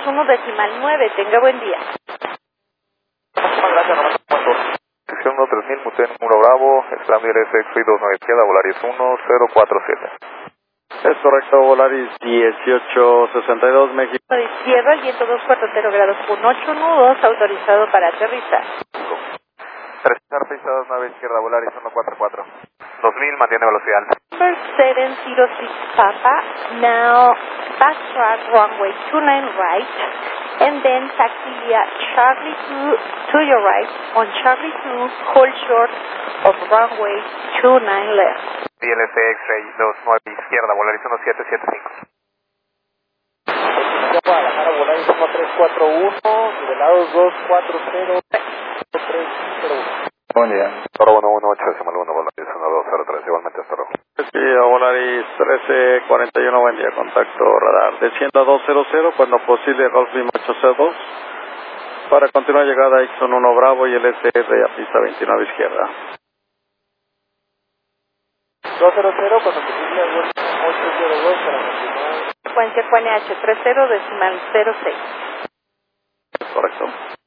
321.9. Tenga buen día. Muchísimas gracias, nomás un punto. Sección 3000, Muten 1 Bravo, Slam LSX 29 izquierda, Volaris 1047. Es correcto, Volaris 1862, México. De izquierda, viento 240 grados con 8 nudos, autorizado para aterrizar. 3629 izquierda, Volaris 144. 2000, mantiene velocidad alta. Number 706 Papa, now backtrack runway 29 right, and then taxi via Charlie 2 to your right, on Charlie 2, hold short of runway 29 left. ILC X-Ray 29 izquierda, Volaris 1775. Guadalajara, Volaris 1341, nivelados 240, 301. Buen día. Toro 118, decimal 1, Volaris 1203, igualmente hasta luego. Sí, Volaris 1341, buen día, contacto radar. Descienda 200, cuando posible, Golf Lima 802. Para continuar llegada a Ixon 1 Bravo y el SR a pista 29 izquierda. 200, cuando posible, Golf 802 para continuar. Frecuencia QNH 30 decimal 06. Correcto.